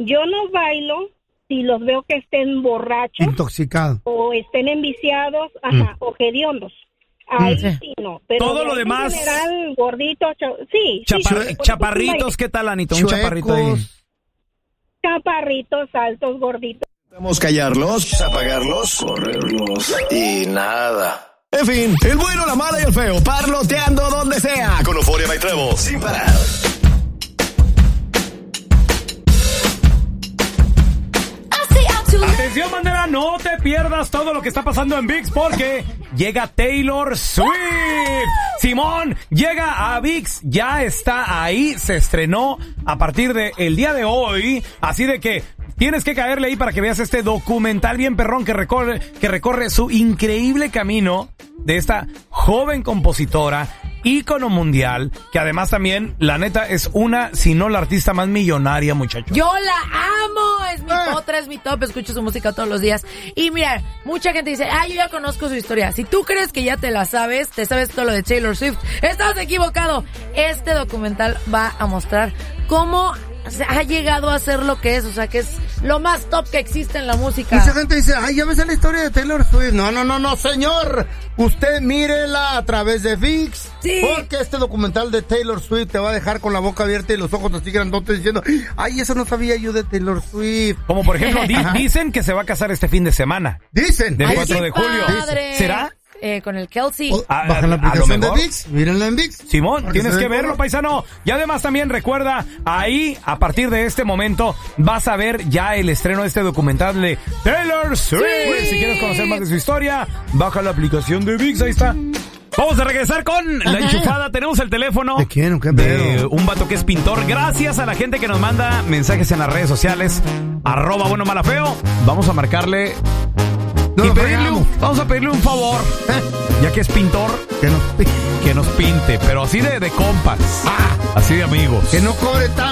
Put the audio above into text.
yo no bailo si los veo que estén borrachos, intoxicados, o estén enviciados, o hediondos. Ahí sí no. Pero todo lo demás. En general, gorditos, sí. Chaparritos, ¿qué tal, Anita? Un chaparrito ahí. Chaparritos, altos, gorditos. Podemos callarlos, apagarlos, correrlos y nada. En fin, el bueno, la mala y el feo, parloteando donde sea. Con Euphoria by Trevo, sin parar. Atención, bandera, no te pierdas todo lo que está pasando en ViX porque llega Taylor Swift. Simón, llega a ViX, ya está ahí, se estrenó a partir del día de hoy, así de que tienes que caerle ahí para que veas este documental bien perrón que recorre su increíble camino de esta joven compositora, ícono mundial, que además también, la neta, es una, si no la artista más millonaria, muchachos. Yo la amo, es mi potra, es mi top, escucho su música todos los días. Y mira, mucha gente dice, yo ya conozco su historia. Si tú crees que ya te la sabes, te sabes todo lo de Taylor Swift, estás equivocado. Este documental va a mostrar cómo ha llegado a ser lo que es, o sea, que es lo más top que existe en la música. Mucha gente dice, ya me sé la historia de Taylor Swift. No, señor. Usted mírela a través de ViX. Sí. Porque este documental de Taylor Swift te va a dejar con la boca abierta y los ojos así grandotes diciendo, eso no sabía yo de Taylor Swift. Como por ejemplo, dicen que se va a casar este fin de semana. Dicen. Del 4 de julio. Padre. ¿Será? Con el Kelsey. Bajan la aplicación de ViX, mírenla en ViX. Simón, tienes que verlo, paisano. Y además también recuerda, ahí, a partir de este momento, vas a ver ya el estreno de este documental de Taylor Swift. Sí. Si quieres conocer más de su historia, baja la aplicación de ViX, ahí está. Vamos a regresar con la enchufada. Tenemos el teléfono ¿de quién? ¿Qué de un vato que es pintor. Gracias a la gente que nos manda mensajes en las redes sociales. @buenomalafeo. Vamos a marcarle y vamos a pedirle un favor, ya que es pintor, que nos pinte, pero así de compas, así de amigos. Que no cobre tanto.